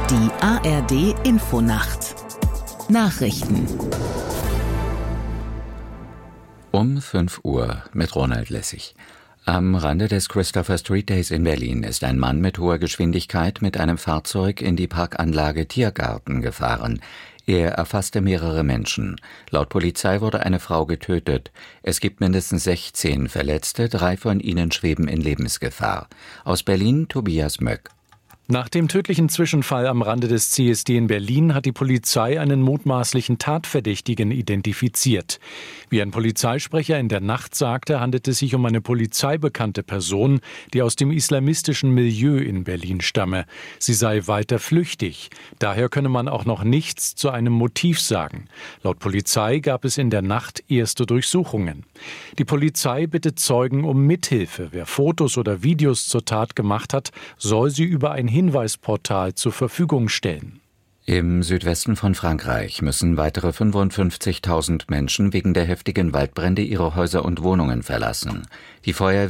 Die ARD Infonacht Nachrichten Um 5 Uhr mit Ronald Lessig. Am Rande des Christopher Street Days in Berlin ist ein Mann mit hoher Geschwindigkeit mit einem Fahrzeug in die Parkanlage Tiergarten gefahren. Er erfasste mehrere Menschen. Laut Polizei wurde eine Frau getötet. Es gibt mindestens 16 Verletzte, 3 von ihnen schweben in Lebensgefahr. Aus Berlin Tobias Möck. Nach dem tödlichen Zwischenfall am Rande des CSD in Berlin hat die Polizei einen mutmaßlichen Tatverdächtigen identifiziert. Wie ein Polizeisprecher in der Nacht sagte, handelt es sich um eine polizeibekannte Person, die aus dem islamistischen Milieu in Berlin stamme. Sie sei weiter flüchtig. Daher könne man auch noch nichts zu einem Motiv sagen. Laut Polizei gab es in der Nacht erste Durchsuchungen. Die Polizei bittet Zeugen um Mithilfe. Wer Fotos oder Videos zur Tat gemacht hat, soll sie über ein Hinweisportal zur Verfügung stellen. Im Südwesten von Frankreich müssen weitere 55.000 Menschen wegen der heftigen Waldbrände ihre Häuser und Wohnungen verlassen. Die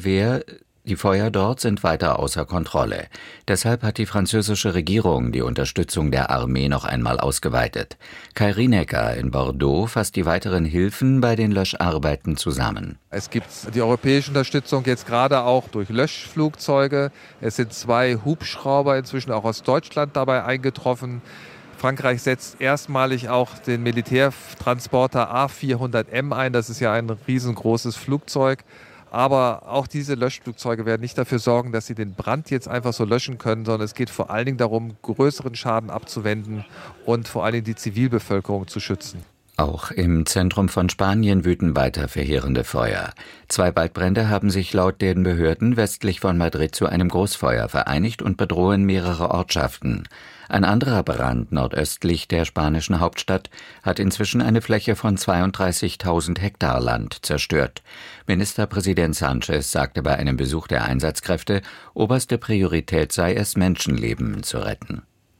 Feuer dort sind weiter außer Kontrolle. Deshalb hat die französische Regierung die Unterstützung der Armee noch einmal ausgeweitet. Kai Rienecker in Bordeaux fasst die weiteren Hilfen bei den Löscharbeiten zusammen. Es gibt die europäische Unterstützung jetzt gerade auch durch Löschflugzeuge. Es sind 2 Hubschrauber inzwischen auch aus Deutschland dabei eingetroffen. Frankreich setzt erstmalig auch den Militärtransporter A400M ein. Das ist ja ein riesengroßes Flugzeug. Aber auch diese Löschflugzeuge werden nicht dafür sorgen, dass sie den Brand jetzt einfach so löschen können, sondern es geht vor allen Dingen darum, größeren Schaden abzuwenden und vor allen Dingen die Zivilbevölkerung zu schützen. Auch im Zentrum von Spanien wüten weiter verheerende Feuer. 2 Waldbrände haben sich laut den Behörden westlich von Madrid zu einem Großfeuer vereinigt und bedrohen mehrere Ortschaften. Ein anderer Brand nordöstlich der spanischen Hauptstadt hat inzwischen eine Fläche von 32.000 Hektar Land zerstört. Ministerpräsident Sánchez sagte bei einem Besuch der Einsatzkräfte, oberste Priorität sei es, Menschenleben zu retten.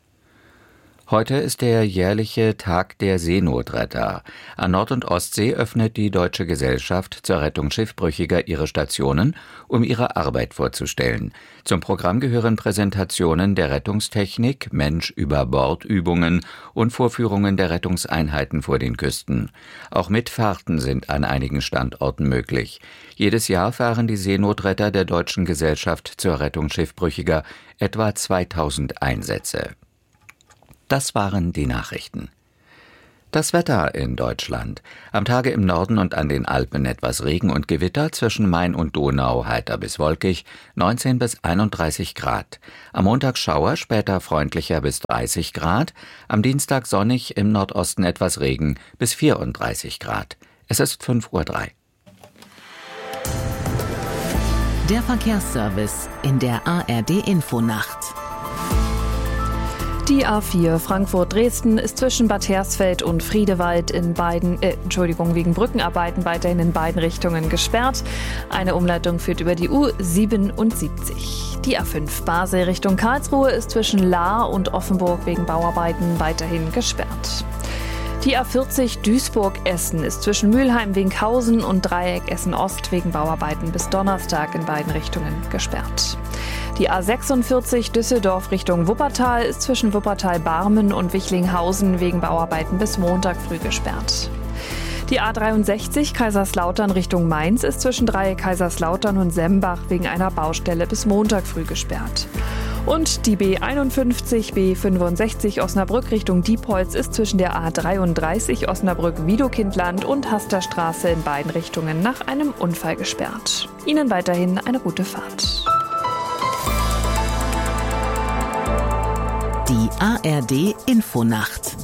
Heute ist der jährliche Tag der Seenotretter. An Nord- und Ostsee öffnet die Deutsche Gesellschaft zur Rettung Schiffbrüchiger ihre Stationen, um ihre Arbeit vorzustellen. Zum Programm gehören Präsentationen der Rettungstechnik, Mensch-über-Bord-Übungen und Vorführungen der Rettungseinheiten vor den Küsten. Auch Mitfahrten sind an einigen Standorten möglich. Jedes Jahr fahren die Seenotretter der Deutschen Gesellschaft zur Rettung Schiffbrüchiger etwa 2000 Einsätze. Das waren die Nachrichten. Das Wetter in Deutschland. Am Tage im Norden und an den Alpen etwas Regen und Gewitter, zwischen Main und Donau heiter bis wolkig, 19 bis 31 Grad. Am Montag Schauer, später freundlicher bis 30 Grad. Am Dienstag sonnig, im Nordosten etwas Regen bis 34 Grad. Es ist 5:03 Uhr. Der Verkehrsservice in der ARD Infonacht. Die A4 Frankfurt-Dresden ist zwischen Bad Hersfeld und Friedewald wegen Brückenarbeiten weiterhin in beiden Richtungen gesperrt. Eine Umleitung führt über die U77. Die A5 Basel Richtung Karlsruhe ist zwischen Lahr und Offenburg wegen Bauarbeiten weiterhin gesperrt. Die A40 Duisburg-Essen ist zwischen Mülheim-Winkhausen und Dreieck Essen-Ost wegen Bauarbeiten bis Donnerstag in beiden Richtungen gesperrt. Die A46 Düsseldorf Richtung Wuppertal ist zwischen Wuppertal-Barmen und Wichlinghausen wegen Bauarbeiten bis Montag früh gesperrt. Die A63 Kaiserslautern Richtung Mainz ist zwischen Dreieck Kaiserslautern und Sembach wegen einer Baustelle bis Montag früh gesperrt. Und die B51, B65 Osnabrück Richtung Diepholz ist zwischen der A33 Osnabrück-Wiedokindland und Hasterstraße in beiden Richtungen nach einem Unfall gesperrt. Ihnen weiterhin eine gute Fahrt. Die ARD Infonacht.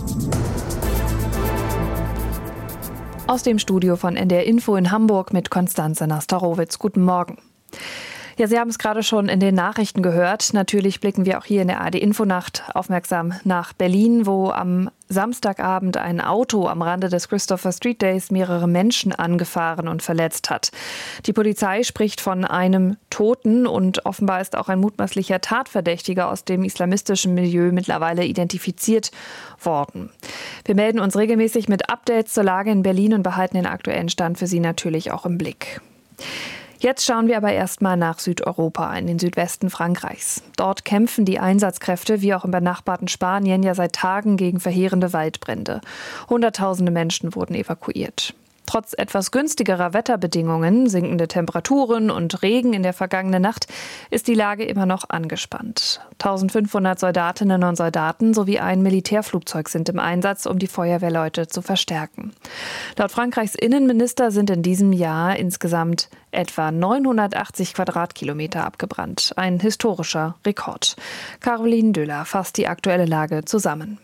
Aus dem Studio von NDR Info in Hamburg mit Konstanze Nastarowitz. Guten Morgen. Ja, Sie haben es gerade schon in den Nachrichten gehört. Natürlich blicken wir auch hier in der ARD Infonacht aufmerksam nach Berlin, wo am Samstagabend ein Auto am Rande des Christopher Street Days mehrere Menschen angefahren und verletzt hat. Die Polizei spricht von einem Toten und offenbar ist auch ein mutmaßlicher Tatverdächtiger aus dem islamistischen Milieu mittlerweile identifiziert worden. Wir melden uns regelmäßig mit Updates zur Lage in Berlin und behalten den aktuellen Stand für Sie natürlich auch im Blick. Jetzt schauen wir aber erstmal nach Südeuropa, in den Südwesten Frankreichs. Dort kämpfen die Einsatzkräfte, wie auch im benachbarten Spanien, ja seit Tagen gegen verheerende Waldbrände. Hunderttausende Menschen wurden evakuiert. Trotz etwas günstigerer Wetterbedingungen, sinkende Temperaturen und Regen in der vergangenen Nacht ist die Lage immer noch angespannt. 1500 Soldatinnen und Soldaten sowie ein Militärflugzeug sind im Einsatz, um die Feuerwehrleute zu verstärken. Laut Frankreichs Innenminister sind in diesem Jahr insgesamt etwa 980 Quadratkilometer abgebrannt. Ein historischer Rekord. Caroline Döhler fasst die aktuelle Lage zusammen.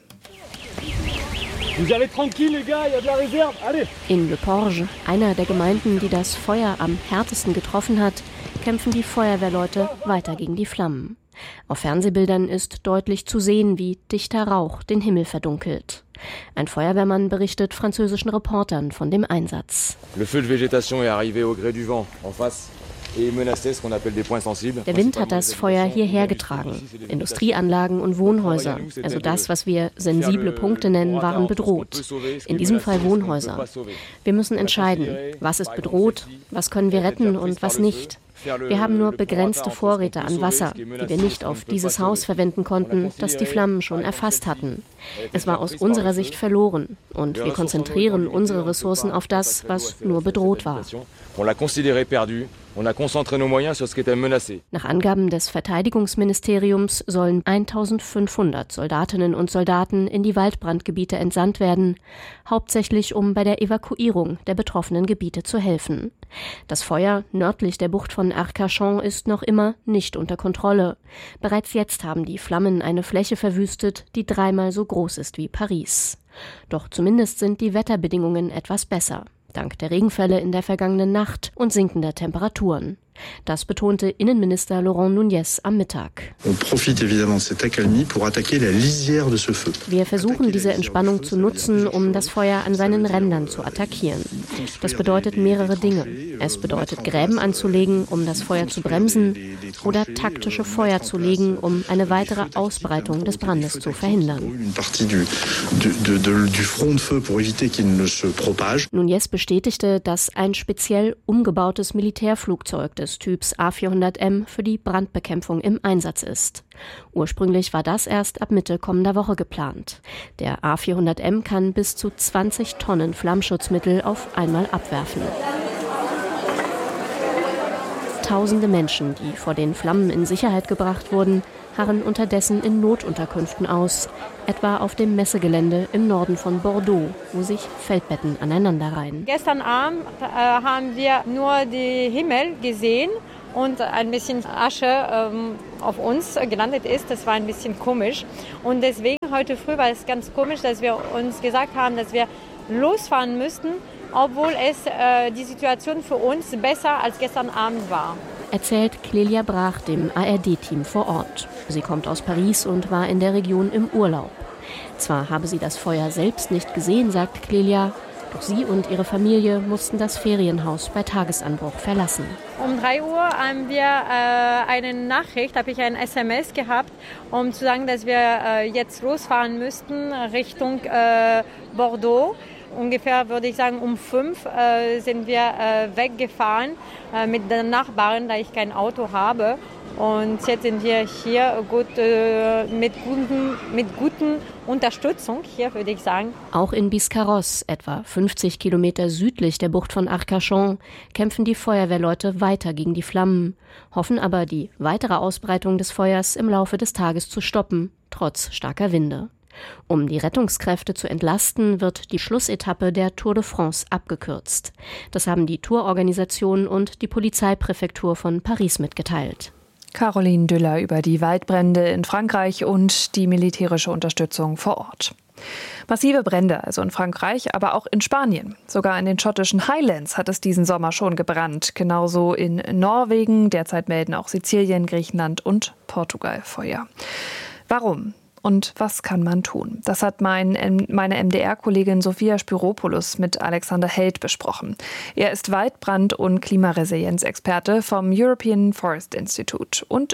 In Le Porge, einer der Gemeinden, die das Feuer am härtesten getroffen hat, kämpfen die Feuerwehrleute weiter gegen die Flammen. Auf Fernsehbildern ist deutlich zu sehen, wie dichter Rauch den Himmel verdunkelt. Ein Feuerwehrmann berichtet französischen Reportern von dem Einsatz. Le feu de végétation est arrivé au gré du vent en face. Der Wind hat das Feuer hierher getragen. Industrieanlagen und Wohnhäuser, also das, was wir sensible Punkte nennen, waren bedroht. In diesem Fall Wohnhäuser. Wir müssen entscheiden, was ist bedroht, was können wir retten und was nicht. Wir haben nur begrenzte Vorräte an Wasser, die wir nicht auf dieses Haus verwenden konnten, das die Flammen schon erfasst hatten. Es war aus unserer Sicht verloren und wir konzentrieren unsere Ressourcen auf das, was nur bedroht war. Nach Angaben des Verteidigungsministeriums sollen 1500 Soldatinnen und Soldaten in die Waldbrandgebiete entsandt werden, hauptsächlich um bei der Evakuierung der betroffenen Gebiete zu helfen. Das Feuer nördlich der Bucht von Arcachon ist noch immer nicht unter Kontrolle. Bereits jetzt haben die Flammen eine Fläche verwüstet, die 3-mal so groß ist wie Paris. Doch zumindest sind die Wetterbedingungen etwas besser. Dank der Regenfälle in der vergangenen Nacht und sinkender Temperaturen. Das betonte Innenminister Laurent Nunez am Mittag. Wir versuchen, diese Entspannung zu nutzen, um das Feuer an seinen Rändern zu attackieren. Das bedeutet mehrere Dinge. Es bedeutet, Gräben anzulegen, um das Feuer zu bremsen, oder taktische Feuer zu legen, um eine weitere Ausbreitung des Brandes zu verhindern. Nunez bestätigte, dass ein speziell umgebautes Militärflugzeug des Typs A400M für die Brandbekämpfung im Einsatz ist. Ursprünglich war das erst ab Mitte kommender Woche geplant. Der A400M kann bis zu 20 Tonnen Flammschutzmittel auf einmal abwerfen. Tausende Menschen, die vor den Flammen in Sicherheit gebracht wurden, harren unterdessen in Notunterkünften aus, etwa auf dem Messegelände im Norden von Bordeaux, wo sich Feldbetten aneinanderreihen. Gestern Abend haben wir nur den Himmel gesehen und ein bisschen Asche auf uns gelandet ist. Das war ein bisschen komisch. Und deswegen heute früh war es ganz komisch, dass wir uns gesagt haben, dass wir losfahren müssten, obwohl es die Situation für uns besser als gestern Abend war. Erzählt Clélia Brach dem ARD-Team vor Ort. Sie kommt aus Paris und war in der Region im Urlaub. Zwar habe sie das Feuer selbst nicht gesehen, sagt Clélia, doch sie und ihre Familie mussten das Ferienhaus bei Tagesanbruch verlassen. Um 3 Uhr haben wir eine Nachricht, habe ich ein SMS gehabt, um zu sagen, dass wir jetzt losfahren müssten Richtung Bordeaux. Ungefähr, würde ich sagen, um 5 sind wir weggefahren mit den Nachbarn, da ich kein Auto habe. Und jetzt sind wir hier mit guten Unterstützung hier, würde ich sagen. Auch in Biscarrosse, etwa 50 Kilometer südlich der Bucht von Arcachon, kämpfen die Feuerwehrleute weiter gegen die Flammen, hoffen aber, die weitere Ausbreitung des Feuers im Laufe des Tages zu stoppen, trotz starker Winde. Um die Rettungskräfte zu entlasten, wird die Schlussetappe der Tour de France abgekürzt. Das haben die Tourorganisation und die Polizeipräfektur von Paris mitgeteilt. Caroline Döhler über die Waldbrände in Frankreich und die militärische Unterstützung vor Ort. Massive Brände, also in Frankreich, aber auch in Spanien. Sogar in den schottischen Highlands hat es diesen Sommer schon gebrannt. Genauso in Norwegen. Derzeit melden auch Sizilien, Griechenland und Portugal Feuer. Warum? Und was kann man tun? Das hat meine MDR-Kollegin Sophia Spyropoulos mit Alexander Held besprochen. Er ist Waldbrand- und Klimaresilienz-Experte vom European Forest Institute. Und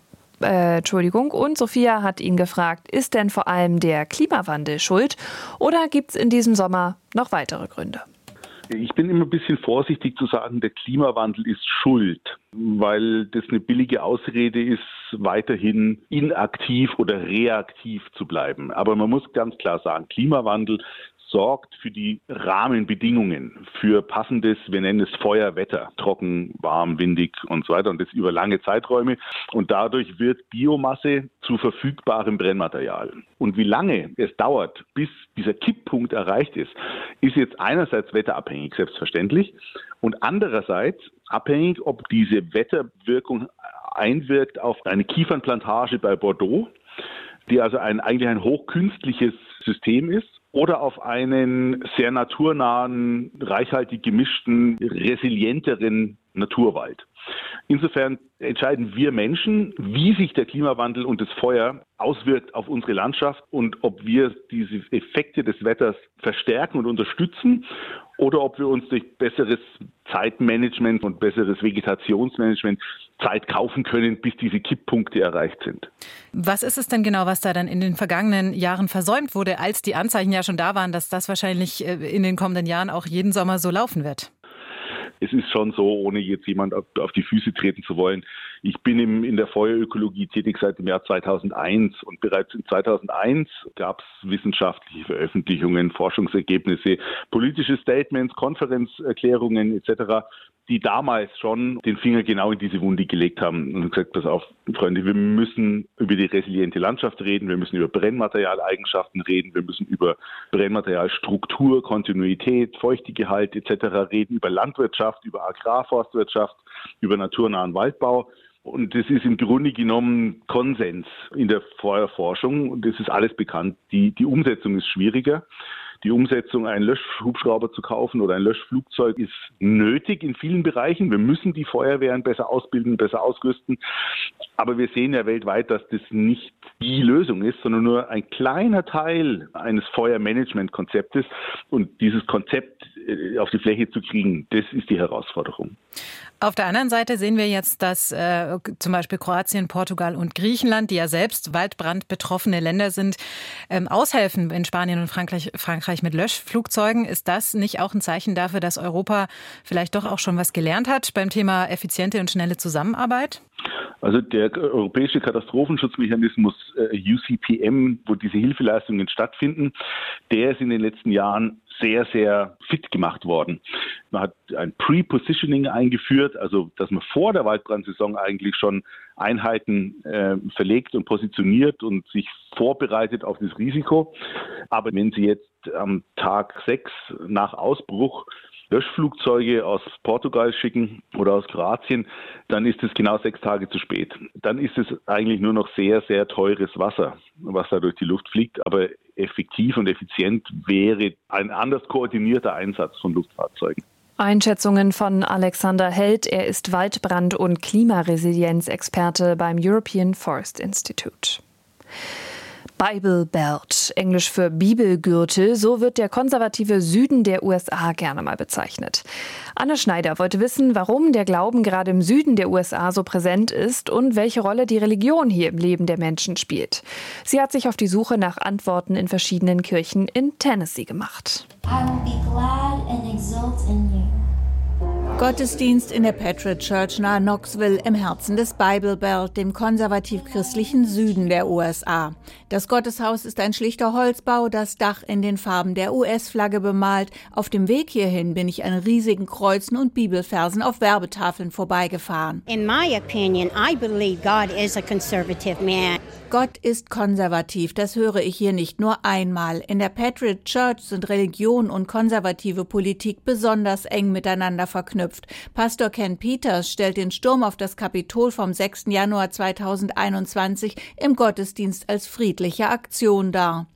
Sophia hat ihn gefragt, ist denn vor allem der Klimawandel schuld oder gibt es in diesem Sommer noch weitere Gründe? Ich bin immer ein bisschen vorsichtig zu sagen, der Klimawandel ist schuld, weil das eine billige Ausrede ist, weiterhin inaktiv oder reaktiv zu bleiben. Aber man muss ganz klar sagen, Klimawandel sorgt für die Rahmenbedingungen, für passendes, wir nennen es Feuerwetter, trocken, warm, windig und so weiter und das über lange Zeiträume. Und dadurch wird Biomasse zu verfügbarem Brennmaterial. Und wie lange es dauert, bis dieser Kipppunkt erreicht ist jetzt einerseits wetterabhängig, selbstverständlich, und andererseits abhängig, ob diese Wetterwirkung einwirkt auf eine Kiefernplantage bei Bordeaux, die also eigentlich ein hochkünstliches System ist, oder auf einen sehr naturnahen, reichhaltig gemischten, resilienteren Naturwald. Insofern entscheiden wir Menschen, wie sich der Klimawandel und das Feuer auswirkt auf unsere Landschaft und ob wir diese Effekte des Wetters verstärken und unterstützen oder ob wir uns durch besseres Zeitmanagement und besseres Vegetationsmanagement Zeit kaufen können, bis diese Kipppunkte erreicht sind. Was ist es denn genau, was da dann in den vergangenen Jahren versäumt wurde, als die Anzeichen ja schon da waren, dass das wahrscheinlich in den kommenden Jahren auch jeden Sommer so laufen wird? Es ist schon so, ohne jetzt jemand auf die Füße treten zu wollen. Ich bin in der Feuerökologie tätig seit dem Jahr 2001 und bereits in 2001 gab es wissenschaftliche Veröffentlichungen, Forschungsergebnisse, politische Statements, Konferenzerklärungen etc., die damals schon den Finger genau in diese Wunde gelegt haben und gesagt, pass auf, Freunde, wir müssen über die resiliente Landschaft reden, wir müssen über Brennmaterialeigenschaften reden, wir müssen über Brennmaterialstruktur, Kontinuität, Feuchtegehalt etc. reden, über Landwirtschaft, über Agrarforstwirtschaft, über naturnahen Waldbau. Und das ist im Grunde genommen Konsens in der Feuerforschung und das ist alles bekannt. Die Umsetzung ist schwieriger. Die Umsetzung, einen Löschhubschrauber zu kaufen oder ein Löschflugzeug ist nötig in vielen Bereichen. Wir müssen die Feuerwehren besser ausbilden, besser ausrüsten. Aber wir sehen ja weltweit, dass das nicht die Lösung ist, sondern nur ein kleiner Teil eines Feuermanagement-Konzeptes. Und dieses Konzept auf die Fläche zu kriegen, das ist die Herausforderung. Auf der anderen Seite sehen wir jetzt, dass zum Beispiel Kroatien, Portugal und Griechenland, die ja selbst waldbrandbetroffene Länder sind, aushelfen in Spanien und Frankreich mit Löschflugzeugen. Ist das nicht auch ein Zeichen dafür, dass Europa vielleicht doch auch schon was gelernt hat beim Thema effiziente und schnelle Zusammenarbeit? Also der europäische Katastrophenschutzmechanismus UCPM, wo diese Hilfeleistungen stattfinden, der ist in den letzten Jahren sehr, sehr fit gemacht worden. Man hat ein Pre-Positioning eingeführt, also dass man vor der Waldbrandsaison eigentlich schon Einheiten verlegt und positioniert und sich vorbereitet auf das Risiko. Aber wenn Sie jetzt am Tag 6 nach Ausbruch Löschflugzeuge aus Portugal schicken oder aus Kroatien, dann ist es genau 6 Tage zu spät. Dann ist es eigentlich nur noch sehr, sehr teures Wasser, was da durch die Luft fliegt. Aber effektiv und effizient wäre ein anders koordinierter Einsatz von Luftfahrzeugen. Einschätzungen von Alexander Held. Er ist Waldbrand- und Klimaresilienzexperte beim European Forest Institute. Bible Belt, Englisch für Bibelgürtel, so wird der konservative Süden der USA gerne mal bezeichnet. Anne Schneider wollte wissen, warum der Glauben gerade im Süden der USA so präsent ist und welche Rolle die Religion hier im Leben der Menschen spielt. Sie hat sich auf die Suche nach Antworten in verschiedenen Kirchen in Tennessee gemacht. I will be glad and exult in you. Gottesdienst in der Patriot Church nahe Knoxville im Herzen des Bible Belt, dem konservativ-christlichen Süden der USA. Das Gotteshaus ist ein schlichter Holzbau, das Dach in den Farben der US-Flagge bemalt. Auf dem Weg hierhin bin ich an riesigen Kreuzen und Bibelversen auf Werbetafeln vorbeigefahren. In my opinion, I believe God is a conservative man. Gott ist konservativ, das höre ich hier nicht nur einmal. In der Patriot Church sind Religion und konservative Politik besonders eng miteinander verknüpft. Pastor Ken Peters stellt den Sturm auf das Kapitol vom 6. Januar 2021 im Gottesdienst als friedliche Aktion dar.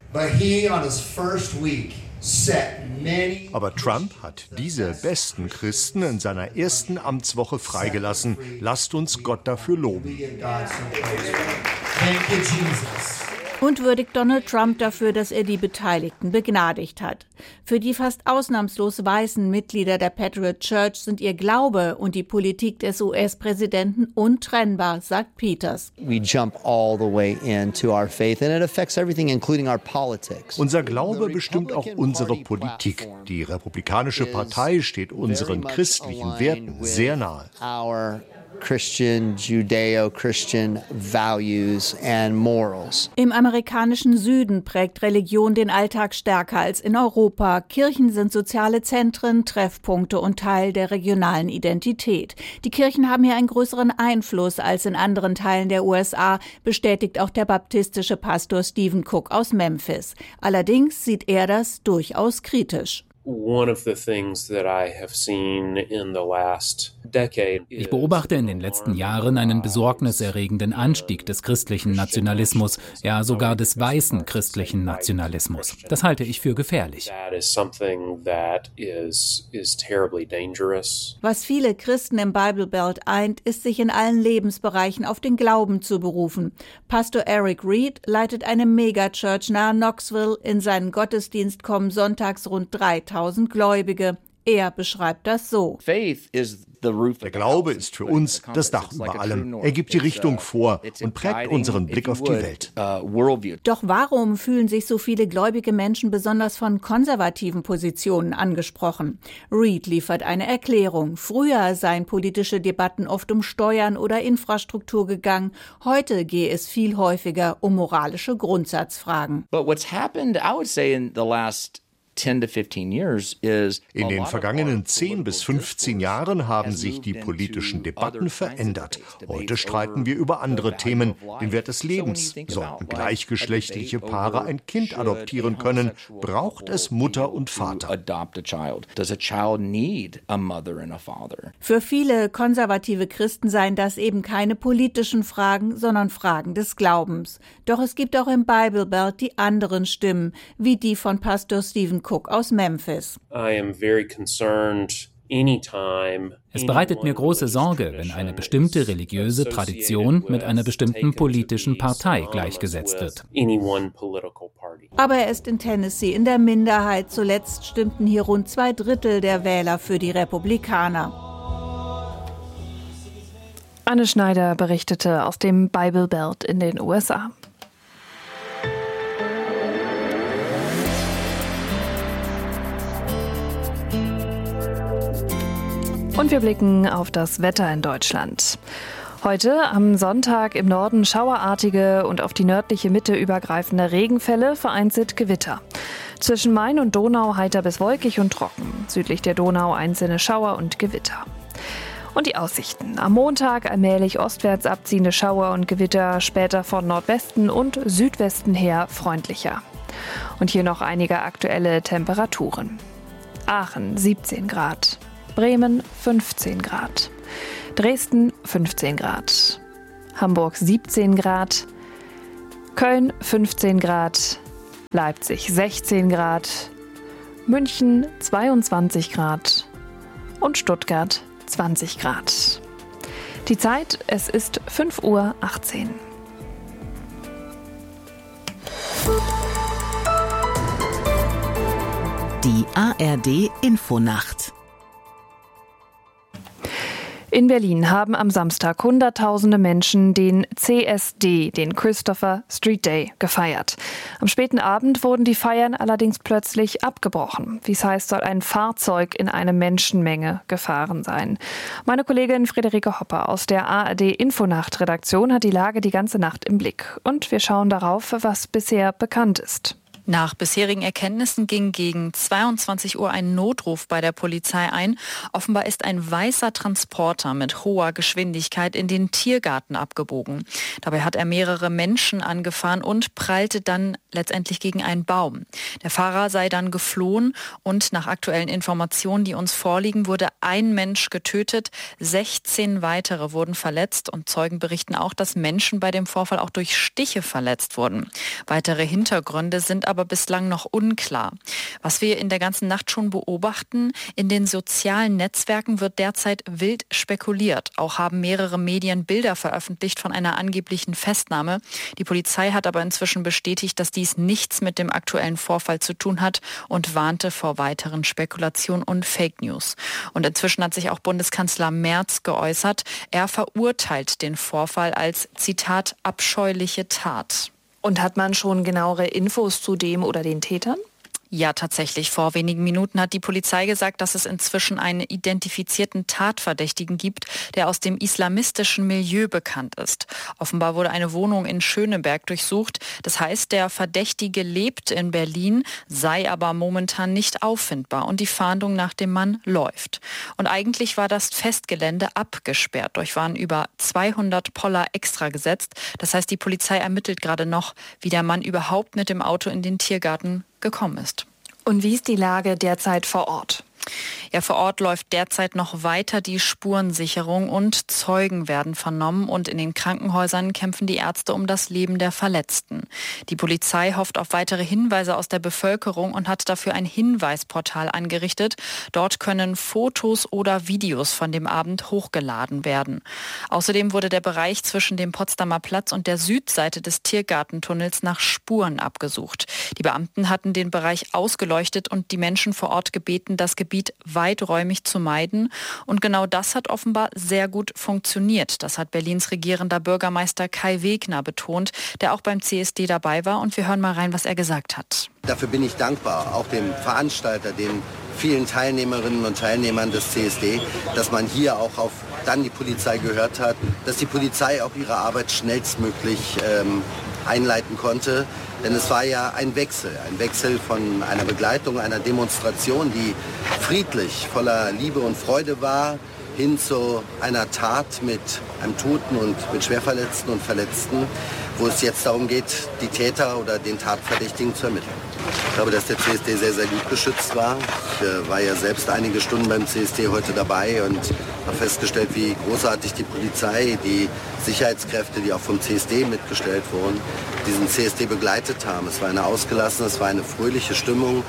Aber Trump hat diese besten Christen in seiner ersten Amtswoche freigelassen. Lasst uns Gott dafür loben. und würdigt Donald Trump dafür, dass er die Beteiligten begnadigt hat. Für die fast ausnahmslos weißen Mitglieder der Patriot Church sind ihr Glaube und die Politik des US-Präsidenten untrennbar, sagt Peters. Unser Glaube bestimmt auch unsere Politik. Die Republikanische Partei steht unseren christlichen Werten sehr nahe. Christian, Judeo-Christian values and morals. Im amerikanischen Süden prägt Religion den Alltag stärker als in Europa. Kirchen sind soziale Zentren, Treffpunkte und Teil der regionalen Identität. Die Kirchen haben hier einen größeren Einfluss als in anderen Teilen der USA, bestätigt auch der baptistische Pastor Stephen Cook aus Memphis. Allerdings sieht er das durchaus kritisch. Ich beobachte in den letzten Jahren einen besorgniserregenden Anstieg des christlichen Nationalismus, ja sogar des weißen christlichen Nationalismus. Das halte ich für gefährlich. Was viele Christen im Bible Belt eint, ist, sich in allen Lebensbereichen auf den Glauben zu berufen. Pastor Eric Reed leitet eine Megachurch nahe Knoxville. In seinen Gottesdienst kommen sonntags rund 3000 Gläubige. Er beschreibt das so. Der Glaube ist für uns das Dach über allem. Er gibt die Richtung vor und prägt unseren Blick auf die Welt. Doch warum fühlen sich so viele gläubige Menschen besonders von konservativen Positionen angesprochen? Reed liefert eine Erklärung. Früher seien politische Debatten oft um Steuern oder Infrastruktur gegangen. Heute gehe es viel häufiger um moralische Grundsatzfragen. But what's happened, I would say, in the last 10 to 15 years is in den vergangenen 10 bis 15 Jahren haben sich die politischen Debatten verändert. Heute streiten wir über andere Themen, den Wert des Lebens. Sollten gleichgeschlechtliche Paare ein Kind adoptieren können, braucht es Mutter und Vater. Für viele konservative Christen seien das eben keine politischen Fragen, sondern Fragen des Glaubens. Doch es gibt auch im Bible Belt die anderen Stimmen, wie die von Pastor Stephen Cook aus Memphis. Es bereitet mir große Sorge, wenn eine bestimmte religiöse Tradition mit einer bestimmten politischen Partei gleichgesetzt wird. Aber er ist in Tennessee in der Minderheit. Zuletzt stimmten hier rund 2/3 der Wähler für die Republikaner. Anne Schneider berichtete aus dem Bible Belt in den USA. Und wir blicken auf das Wetter in Deutschland. Heute am Sonntag im Norden schauerartige und auf die nördliche Mitte übergreifende Regenfälle, vereinzelt Gewitter. Zwischen Main und Donau heiter bis wolkig und trocken. Südlich der Donau einzelne Schauer und Gewitter. Und die Aussichten. Am Montag allmählich ostwärts abziehende Schauer und Gewitter, später von Nordwesten und Südwesten her freundlicher. Und hier noch einige aktuelle Temperaturen. Aachen 17 Grad. Bremen 15 Grad, Dresden 15 Grad, Hamburg 17 Grad, Köln 15 Grad, Leipzig 16 Grad, München 22 Grad und Stuttgart 20 Grad. Die Zeit, es ist 5:18 Uhr. Die ARD Infonacht. In Berlin haben am Samstag Hunderttausende Menschen den CSD, den Christopher Street Day, gefeiert. Am späten Abend wurden die Feiern allerdings plötzlich abgebrochen. Wie es heißt, soll ein Fahrzeug in eine Menschenmenge gefahren sein. Meine Kollegin Friederike Hopper aus der ARD Infonacht-Redaktion hat die Lage die ganze Nacht im Blick. Und wir schauen darauf, was bisher bekannt ist. Nach bisherigen Erkenntnissen ging gegen 22 Uhr ein Notruf bei der Polizei ein. Offenbar ist ein weißer Transporter mit hoher Geschwindigkeit in den Tiergarten abgebogen. Dabei hat er mehrere Menschen angefahren und prallte dann letztendlich gegen einen Baum. Der Fahrer sei dann geflohen und nach aktuellen Informationen, die uns vorliegen, wurde ein Mensch getötet, 16 weitere wurden verletzt und Zeugen berichten auch, dass Menschen bei dem Vorfall auch durch Stiche verletzt wurden. Weitere Hintergründe sind aber aber bislang noch unklar. Was wir in der ganzen Nacht schon beobachten, in den sozialen Netzwerken wird derzeit wild spekuliert. Auch haben mehrere Medien Bilder veröffentlicht von einer angeblichen Festnahme. Die Polizei hat aber inzwischen bestätigt, dass dies nichts mit dem aktuellen Vorfall zu tun hat und warnte vor weiteren Spekulationen und Fake News. Und inzwischen hat sich auch Bundeskanzler Merz geäußert. Er verurteilt den Vorfall als, Zitat, abscheuliche Tat. Und hat man schon genauere Infos zu dem oder den Tätern? Ja, tatsächlich. Vor wenigen Minuten hat die Polizei gesagt, dass es inzwischen einen identifizierten Tatverdächtigen gibt, der aus dem islamistischen Milieu bekannt ist. Offenbar wurde eine Wohnung in Schöneberg durchsucht. Das heißt, der Verdächtige lebt in Berlin, sei aber momentan nicht auffindbar und die Fahndung nach dem Mann läuft. Und eigentlich war das Festgelände abgesperrt. Dort waren über 200 Poller extra gesetzt. Das heißt, die Polizei ermittelt gerade noch, wie der Mann überhaupt mit dem Auto in den Tiergarten gekommen ist. Und wie ist die Lage derzeit vor Ort? Ja, vor Ort läuft derzeit noch weiter die Spurensicherung und Zeugen werden vernommen und in den Krankenhäusern kämpfen die Ärzte um das Leben der Verletzten. Die Polizei hofft auf weitere Hinweise aus der Bevölkerung und hat dafür ein Hinweisportal angerichtet. Dort können Fotos oder Videos von dem Abend hochgeladen werden. Außerdem wurde der Bereich zwischen dem Potsdamer Platz und der Südseite des Tiergartentunnels nach Spuren abgesucht. Die Beamten hatten den Bereich ausgeleuchtet und die Menschen vor Ort gebeten, das Gebiet weiträumig zu meiden. Und genau das hat offenbar sehr gut funktioniert. Das hat Berlins regierender Bürgermeister Kai Wegner betont, der auch beim CSD dabei war. Und wir hören mal rein, was er gesagt hat. Dafür bin ich dankbar, auch dem Veranstalter, den vielen Teilnehmerinnen und Teilnehmern des CSD, dass man hier auch auf dann die Polizei gehört hat, dass die Polizei auch ihre Arbeit schnellstmöglich einleiten konnte. Denn es war ja ein Wechsel von einer Begleitung, einer Demonstration, die friedlich, voller Liebe und Freude war, hin zu einer Tat mit einem Toten und mit Schwerverletzten und Verletzten, wo es jetzt darum geht, die Täter oder den Tatverdächtigen zu ermitteln. Ich glaube, dass der CSD sehr, sehr gut geschützt war. Ich war ja selbst einige Stunden beim CSD heute dabei und habe festgestellt, wie großartig die Polizei, die Sicherheitskräfte, die auch vom CSD mitgestellt wurden, diesen CSD begleitet haben. Es war eine ausgelassene, es war eine fröhliche Stimmung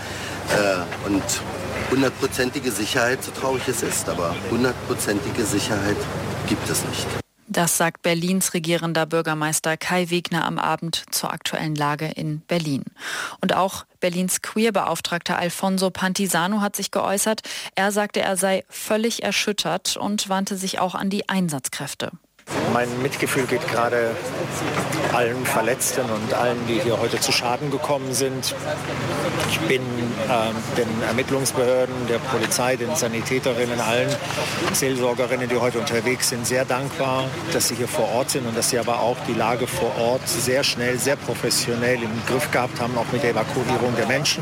und hundertprozentige Sicherheit, so traurig es ist, aber hundertprozentige Sicherheit gibt es nicht. Das sagt Berlins regierender Bürgermeister Kai Wegner am Abend zur aktuellen Lage in Berlin. Und auch Berlins Queer-Beauftragter Alfonso Pantisano hat sich geäußert. Er sagte, er sei völlig erschüttert und wandte sich auch an die Einsatzkräfte. Mein Mitgefühl geht gerade allen Verletzten und allen, die hier heute zu Schaden gekommen sind. Ich bin den Ermittlungsbehörden, der Polizei, den Sanitäterinnen, allen Seelsorgerinnen, die heute unterwegs sind, sehr dankbar, dass sie hier vor Ort sind und dass sie aber auch die Lage vor Ort sehr schnell, sehr professionell im Griff gehabt haben, auch mit der Evakuierung der Menschen.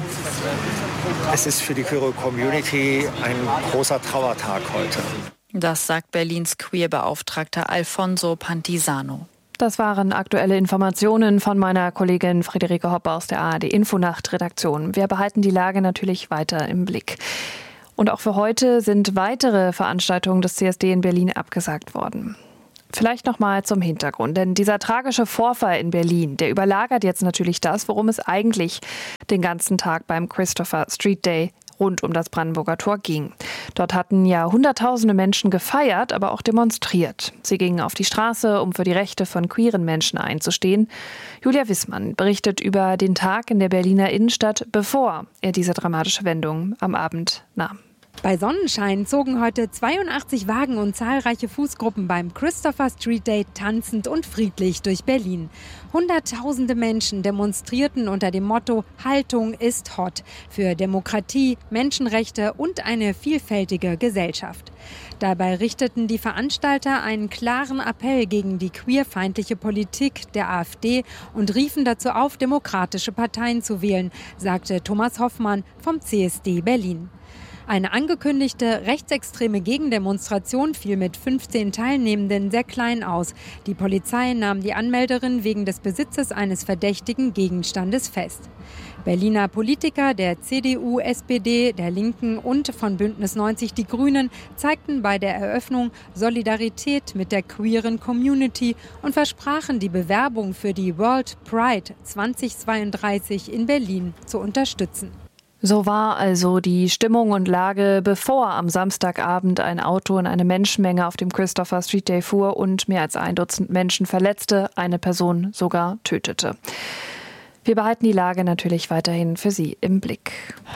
Es ist für die Queer Community ein großer Trauertag heute. Das sagt Berlins Queer-Beauftragter Alfonso Pantisano. Das waren aktuelle Informationen von meiner Kollegin Friederike Hoppe aus der ARD Infonacht-Redaktion. Wir behalten die Lage natürlich weiter im Blick. Und auch für heute sind weitere Veranstaltungen des CSD in Berlin abgesagt worden. Vielleicht noch mal zum Hintergrund, denn dieser tragische Vorfall in Berlin, der überlagert jetzt natürlich das, worum es eigentlich den ganzen Tag beim Christopher Street Day rund um das Brandenburger Tor ging. Dort hatten ja Hunderttausende Menschen gefeiert, aber auch demonstriert. Sie gingen auf die Straße, um für die Rechte von queeren Menschen einzustehen. Julia Wissmann berichtet über den Tag in der Berliner Innenstadt, bevor er diese dramatische Wendung am Abend nahm. Bei Sonnenschein zogen heute 82 Wagen und zahlreiche Fußgruppen beim Christopher Street Day tanzend und friedlich durch Berlin. Hunderttausende Menschen demonstrierten unter dem Motto Haltung ist hot für Demokratie, Menschenrechte und eine vielfältige Gesellschaft. Dabei richteten die Veranstalter einen klaren Appell gegen die queerfeindliche Politik der AfD und riefen dazu auf, demokratische Parteien zu wählen, sagte Thomas Hoffmann vom CSD Berlin. Eine angekündigte rechtsextreme Gegendemonstration fiel mit 15 Teilnehmenden sehr klein aus. Die Polizei nahm die Anmelderin wegen des Besitzes eines verdächtigen Gegenstandes fest. Berliner Politiker der CDU, SPD, der Linken und von Bündnis 90 Die Grünen zeigten bei der Eröffnung Solidarität mit der queeren Community und versprachen, die Bewerbung für die World Pride 2032 in Berlin zu unterstützen. So war also die Stimmung und Lage, bevor am Samstagabend ein Auto in eine Menschenmenge auf dem Christopher Street Day fuhr und mehr als 1 Dutzend Menschen verletzte, eine Person sogar tötete. Wir behalten die Lage natürlich weiterhin für Sie im Blick.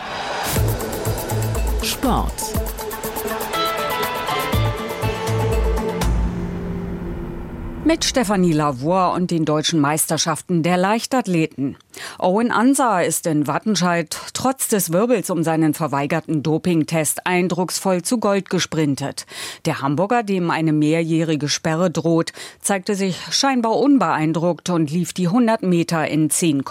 Sport. Mit Stefanie Lavoie und den deutschen Meisterschaften der Leichtathleten. Owen Ansah ist in Wattenscheid trotz des Wirbels um seinen verweigerten Dopingtest eindrucksvoll zu Gold gesprintet. Der Hamburger, dem eine mehrjährige Sperre droht, zeigte sich scheinbar unbeeindruckt und lief die 100 Meter in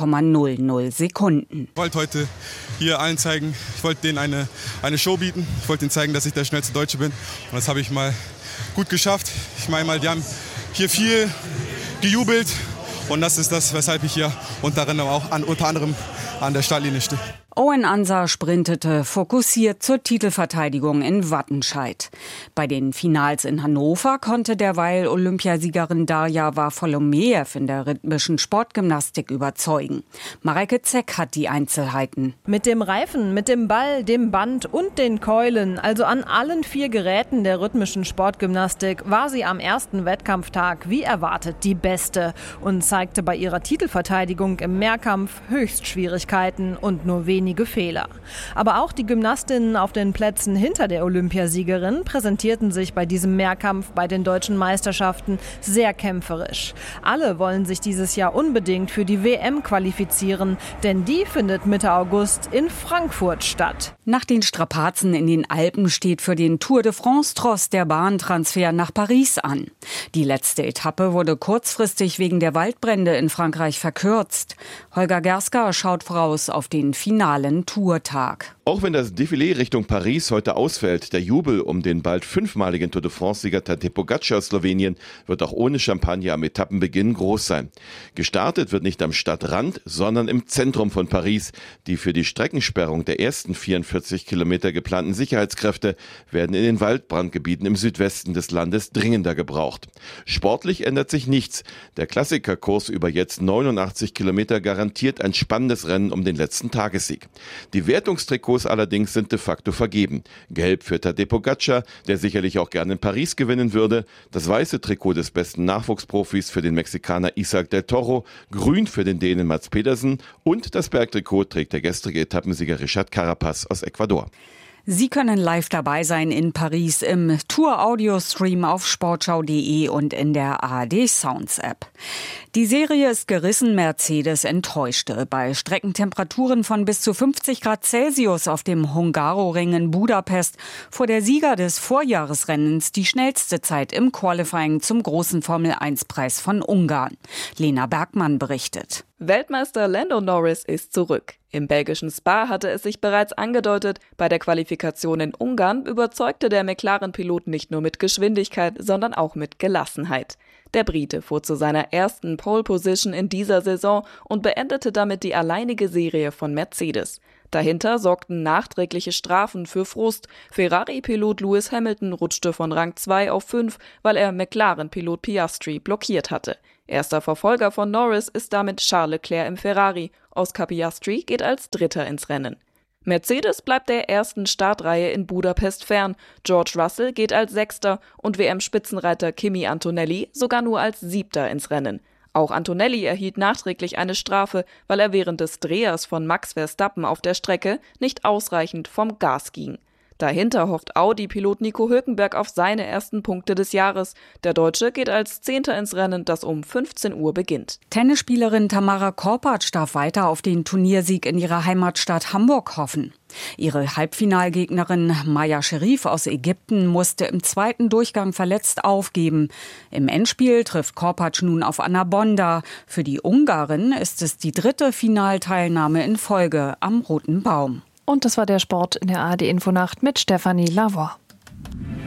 10,00 Sekunden. Ich wollte heute hier allen zeigen, ich wollte denen eine Show bieten. Ich wollte ihnen zeigen, dass ich der schnellste Deutsche bin. Und das habe ich mal gut geschafft. Ich meine mal, die haben hier viel gejubelt und das ist das, weshalb ich hier unter anderem an der Startlinie stehe. Owen Ansah sprintete fokussiert zur Titelverteidigung in Wattenscheid. Bei den Finals in Hannover konnte derweil Olympiasiegerin Darja Varfolomeew in der rhythmischen Sportgymnastik überzeugen. Mareike Zeck hat die Einzelheiten. Mit dem Reifen, mit dem Ball, dem Band und den Keulen, also an allen 4 Geräten der rhythmischen Sportgymnastik, war sie am ersten Wettkampftag wie erwartet die Beste und zeigte bei ihrer Titelverteidigung im Mehrkampf Höchstschwierigkeiten und nur wenige Fehler. Aber auch die Gymnastinnen auf den Plätzen hinter der Olympiasiegerin präsentierten sich bei diesem Mehrkampf bei den deutschen Meisterschaften sehr kämpferisch. Alle wollen sich dieses Jahr unbedingt für die WM qualifizieren, denn die findet Mitte August in Frankfurt statt. Nach den Strapazen in den Alpen steht für den Tour de France-Tross der Bahntransfer nach Paris an. Die letzte Etappe wurde kurzfristig wegen der Waldbrände in Frankreich verkürzt. Holger Gerska schaut voraus auf den finalen Tourtag. Auch wenn das Défilé Richtung Paris heute ausfällt, der Jubel um den bald 5-maligen Tour de France-Sieger Tadej Pogačar aus Slowenien wird auch ohne Champagner am Etappenbeginn groß sein. Gestartet wird nicht am Stadtrand, sondern im Zentrum von Paris. Die für die Streckensperrung der ersten 44 Kilometer geplanten Sicherheitskräfte werden in den Waldbrandgebieten im Südwesten des Landes dringender gebraucht. Sportlich ändert sich nichts. Der Klassikerkurs über jetzt 89 Kilometer garantiert ein spannendes Rennen um den letzten Tagessieg. Die Wertungstrikots allerdings sind de facto vergeben. Gelb für Tadej Pogačar, der sicherlich auch gerne in Paris gewinnen würde. Das weiße Trikot des besten Nachwuchsprofis für den Mexikaner Isaac del Toro. Grün für den Dänen Mats Pedersen. Und das Bergtrikot trägt der gestrige Etappensieger Richard Carapaz aus Ecuador. Sie können live dabei sein in Paris im Tour-Audio-Stream auf sportschau.de und in der ARD Sounds App. Die Serie ist gerissen, Mercedes enttäuschte. Bei Streckentemperaturen von bis zu 50 Grad Celsius auf dem Hungaroring in Budapest fuhr der Sieger des Vorjahresrennens die schnellste Zeit im Qualifying zum großen Formel-1-Preis von Ungarn. Lena Bergmann berichtet. Weltmeister Lando Norris ist zurück. Im belgischen Spa hatte es sich bereits angedeutet, bei der Qualifikation in Ungarn überzeugte der McLaren-Pilot nicht nur mit Geschwindigkeit, sondern auch mit Gelassenheit. Der Brite fuhr zu seiner ersten Pole-Position in dieser Saison und beendete damit die alleinige Serie von Mercedes. Dahinter sorgten nachträgliche Strafen für Frust. Ferrari-Pilot Lewis Hamilton rutschte von Rang 2 auf 5, weil er McLaren-Pilot Piastri blockiert hatte. Erster Verfolger von Norris ist damit Charles Leclerc im Ferrari. Oscar Piastri geht als Dritter ins Rennen. Mercedes bleibt der ersten Startreihe in Budapest fern. George Russell geht als Sechster und WM-Spitzenreiter Kimi Antonelli sogar nur als Siebter ins Rennen. Auch Antonelli erhielt nachträglich eine Strafe, weil er während des Drehers von Max Verstappen auf der Strecke nicht ausreichend vom Gas ging. Dahinter hofft Audi-Pilot Nico Hülkenberg auf seine ersten Punkte des Jahres. Der Deutsche geht als Zehnter ins Rennen, das um 15 Uhr beginnt. Tennisspielerin Tamara Korpatsch darf weiter auf den Turniersieg in ihrer Heimatstadt Hamburg hoffen. Ihre Halbfinalgegnerin Maya Sherif aus Ägypten musste im zweiten Durchgang verletzt aufgeben. Im Endspiel trifft Korpatsch nun auf Anna Bonda. Für die Ungarin ist es die dritte Finalteilnahme in Folge am Roten Baum. Und das war der Sport in der ARD Infonacht mit Stefanie Lavoie.